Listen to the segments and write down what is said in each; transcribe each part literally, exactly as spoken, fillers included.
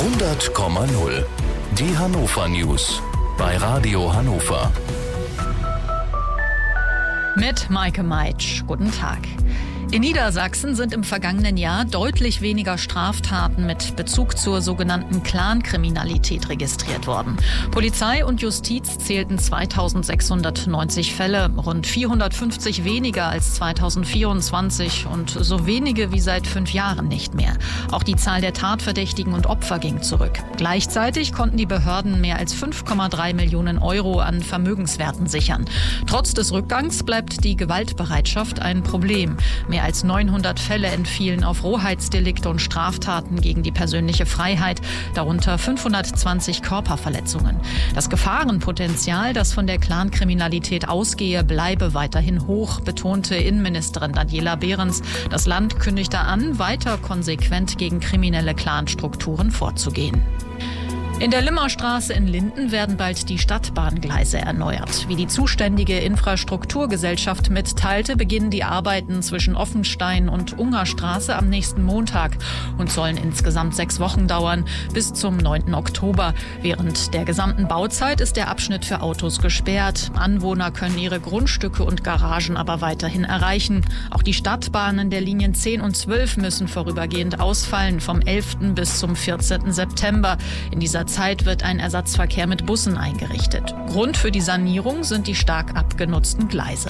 hundert Komma null. Die Hannover News bei Radio Hannover. Mit Maike Meitsch. Guten Tag. In Niedersachsen sind im vergangenen Jahr deutlich weniger Straftaten mit Bezug zur sogenannten Clankriminalität registriert worden. Polizei und Justiz zählten zweitausendsechshundertneunzig Fälle, rund vierhundertfünfzig weniger als zweitausendvierundzwanzig und so wenige wie seit fünf Jahren nicht mehr. Auch die Zahl der Tatverdächtigen und Opfer ging zurück. Gleichzeitig konnten die Behörden mehr als fünf Komma drei Millionen Euro an Vermögenswerten sichern. Trotz des Rückgangs bleibt die Gewaltbereitschaft ein Problem. Mehr als neunhundert Fälle entfielen auf Rohheitsdelikte und Straftaten gegen die persönliche Freiheit, darunter fünfhundertzwanzig Körperverletzungen. Das Gefahrenpotenzial, das von der Clankriminalität ausgehe, bleibe weiterhin hoch, betonte Innenministerin Daniela Behrens. Das Land kündigte an, weiter konsequent gegen kriminelle Clanstrukturen vorzugehen. In der Limmerstraße in Linden werden bald die Stadtbahngleise erneuert. Wie die zuständige Infrastrukturgesellschaft mitteilte, beginnen die Arbeiten zwischen Offenstein und Ungerstraße am nächsten Montag und sollen insgesamt sechs Wochen dauern, bis zum neunten Oktober. Während der gesamten Bauzeit ist der Abschnitt für Autos gesperrt. Anwohner können ihre Grundstücke und Garagen aber weiterhin erreichen. Auch die Stadtbahnen der Linien zehn und zwölf müssen vorübergehend ausfallen, vom elften bis zum vierzehnten September. In dieser Zeit wird ein Ersatzverkehr mit Bussen eingerichtet. Grund für die Sanierung sind die stark abgenutzten Gleise.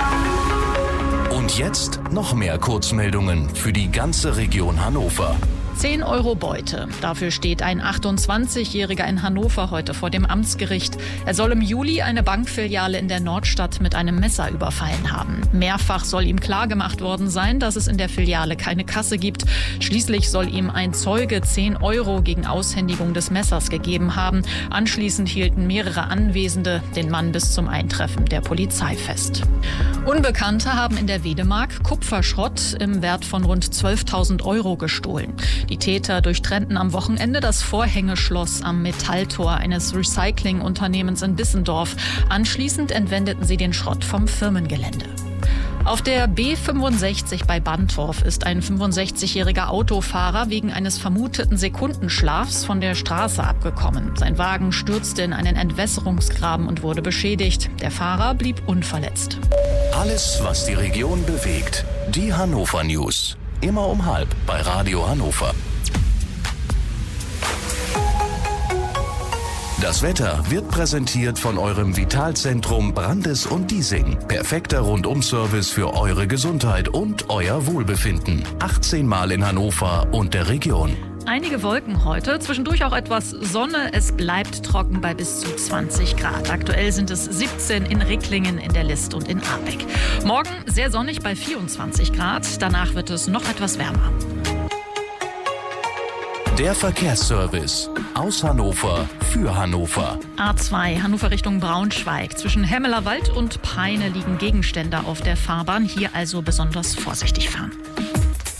Und jetzt noch mehr Kurzmeldungen für die ganze Region Hannover. zehn Euro Beute. Dafür steht ein achtundzwanzigjähriger in Hannover heute vor dem Amtsgericht. Er soll im Juli eine Bankfiliale in der Nordstadt mit einem Messer überfallen haben. Mehrfach soll ihm klargemacht worden sein, dass es in der Filiale keine Kasse gibt. Schließlich soll ihm ein Zeuge zehn Euro gegen Aushändigung des Messers gegeben haben. Anschließend hielten mehrere Anwesende den Mann bis zum Eintreffen der Polizei fest. Unbekannte haben in der Wedemark Kupferschrott im Wert von rund zwölftausend Euro gestohlen. Die Täter durchtrennten am Wochenende das Vorhängeschloss am Metalltor eines Recyclingunternehmens in Bissendorf. Anschließend entwendeten sie den Schrott vom Firmengelände. Auf der B fünfundsechzig bei Bantorf ist ein fünfundsechzigjähriger Autofahrer wegen eines vermuteten Sekundenschlafs von der Straße abgekommen. Sein Wagen stürzte in einen Entwässerungsgraben und wurde beschädigt. Der Fahrer blieb unverletzt. Alles, was die Region bewegt. Die Hannover News. Immer um halb bei Radio Hannover. Das Wetter wird präsentiert von eurem Vitalzentrum Brandes und Diesing. Perfekter Rundum-Service für eure Gesundheit und euer Wohlbefinden. achtzehn Mal in Hannover und der Region. Einige Wolken heute, zwischendurch auch etwas Sonne. Es bleibt trocken bei bis zu zwanzig Grad. Aktuell sind es siebzehn in Ricklingen, in der List und in Abeck. Morgen sehr sonnig bei vierundzwanzig Grad. Danach wird es noch etwas wärmer. Der Verkehrsservice aus Hannover für Hannover. A zwei Hannover Richtung Braunschweig. Zwischen Hemmelerwald und Peine liegen Gegenstände auf der Fahrbahn. Hier also besonders vorsichtig fahren.